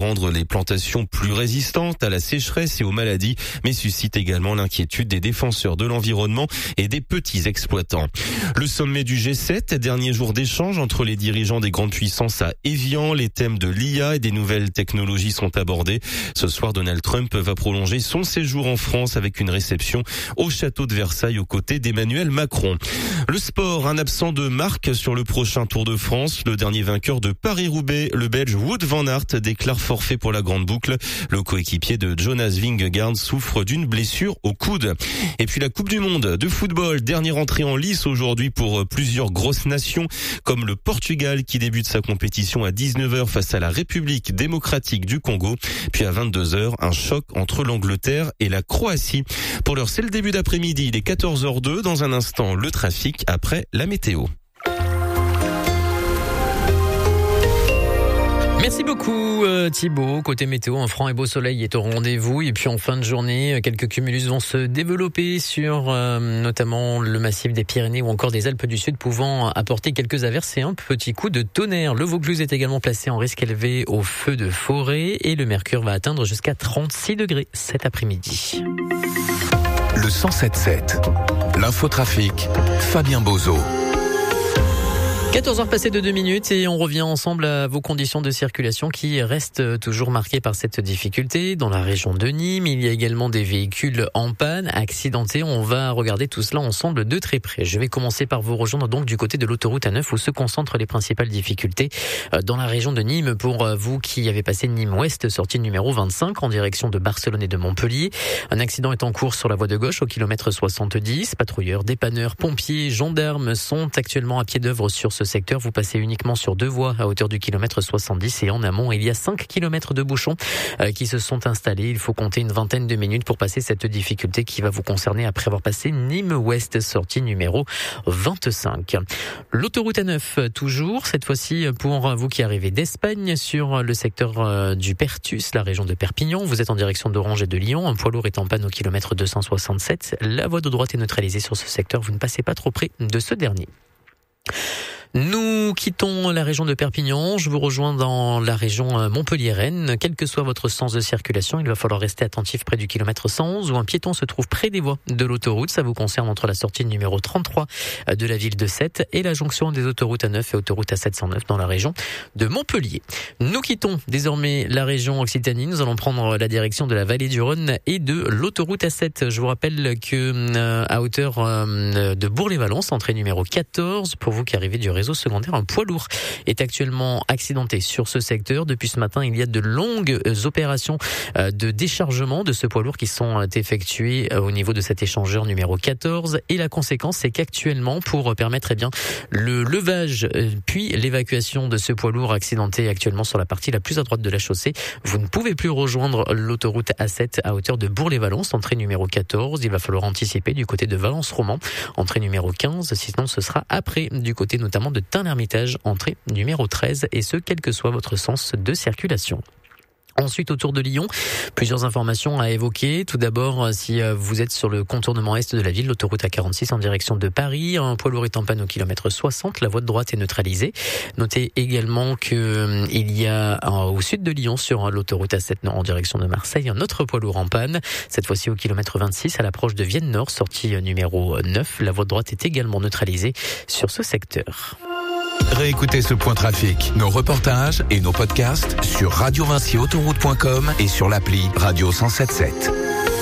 rendre les plantations plus résistantes à la sécheresse et aux maladies, mais suscite également l'inquiétude des défenseurs de l'environnement et des petits exploitants. Le sommet du G7, dernier jour d'échange entre les dirigeants des grandes puissances à Évian. Les thèmes de l'IA et des nouvelles technologies sont abordés. Ce soir, Donald Trump va prolonger son séjour en France avec une réception au château de Versailles aux côtés d'Emmanuel Macron. Le sport, un absent de marque sur le prochain Tour de France. Le dernier vainqueur de Paris-Roubaix, le Belge Wout van Aert, déclare forfait pour la grande boucle. Le coéquipier de Jonas Vingegaard souffre d'une blessure au coude. Et puis la Coupe du Monde de football, dernière entrée en lice aujourd'hui pour plusieurs grosses nations, comme le Portugal qui débute sa compétition à 19h face à la République démocratique du Congo. Puis à 22h, un choc entre l'Angleterre et la Croatie. Pour l'heure, c'est le début d'après-midi, il est 14h02. Dans un instant, le trafic après la météo. Merci beaucoup Thibaut. Côté météo, un franc et beau soleil est au rendez-vous. Et puis en fin de journée, quelques cumulus vont se développer sur notamment le massif des Pyrénées ou encore des Alpes du Sud, pouvant apporter quelques averses et un petit coup de tonnerre. Le Vaucluse est également placé en risque élevé au feu de forêt et le mercure va atteindre jusqu'à 36 degrés cet après-midi. Le 107.7, l'infotrafic, Fabien Bozo. 14h passées de 2 minutes et on revient ensemble à vos conditions de circulation qui restent toujours marquées par cette difficulté. Dans la région de Nîmes, il y a également des véhicules en panne, accidentés. On va regarder tout cela ensemble de très près. Je vais commencer par vous rejoindre donc du côté de l'autoroute A9 où se concentrent les principales difficultés dans la région de Nîmes. Pour vous qui avez passé Nîmes-Ouest, sortie numéro 25 en direction de Barcelone et de Montpellier. Un accident est en cours sur la voie de gauche au kilomètre 70. Patrouilleurs, dépanneurs, pompiers, gendarmes sont actuellement à pied d'œuvre sur ce secteur. Vous passez uniquement sur 2 voies à hauteur du kilomètre 70 et en amont, il y a 5 kilomètres de bouchons qui se sont installés. Il faut compter une vingtaine de minutes pour passer cette difficulté qui va vous concerner après avoir passé Nîmes-Ouest, sortie numéro 25. L'autoroute A9, toujours, cette fois-ci pour vous qui arrivez d'Espagne sur le secteur du Pertus, la région de Perpignan. Vous êtes en direction d'Orange et de Lyon. Un poids lourd est en panne au kilomètre 267. La voie de droite est neutralisée sur ce secteur. Vous ne passez pas trop près de ce dernier. Nous quittons la région de Perpignan, je vous rejoins dans la région Montpellier-Rennes. Quel que soit votre sens de circulation, il va falloir rester attentif près du kilomètre 111 où un piéton se trouve près des voies de l'autoroute. Ça vous concerne entre la sortie numéro 33 de la ville de Sète et la jonction des autoroutes A9 et autoroute A709 dans la région de Montpellier. Nous quittons désormais la région Occitanie. Nous allons prendre la direction de la vallée du Rhône et de l'autoroute A7. Je vous rappelle que à hauteur de Bourg-les-Valences, entrée numéro 14, pour vous qui arrivez du réseau secondaire, un poids lourd est actuellement accidenté sur ce secteur. Depuis ce matin, il y a de longues opérations de déchargement de ce poids lourd qui sont effectuées au niveau de cet échangeur numéro 14. Et la conséquence, c'est qu'actuellement, pour permettre le levage puis l'évacuation de ce poids lourd accidenté actuellement sur la partie la plus à droite de la chaussée, vous ne pouvez plus rejoindre l'autoroute A7 à hauteur de Bourg-les-Valences, entrée numéro 14. Il va falloir anticiper du côté de Valence-Roman, entrée numéro 15. Sinon, ce sera après du côté notamment de Tain-l'Hermitage, entrée numéro 13, et ce, quel que soit votre sens de circulation. Ensuite, autour de Lyon, plusieurs informations à évoquer. Tout d'abord, si vous êtes sur le contournement est de la ville, l'autoroute A46 en direction de Paris, un poids lourd est en panne au kilomètre 60, la voie de droite est neutralisée. Notez également que il y a au sud de Lyon, sur l'autoroute A7 Nord en direction de Marseille, un autre poids lourd en panne, cette fois-ci au kilomètre 26 à l'approche de Vienne Nord, sortie numéro 9. La voie de droite est également neutralisée sur ce secteur. Réécoutez ce point trafic, nos reportages et nos podcasts sur radiovinciautoroute.com et sur l'appli Radio 107.7.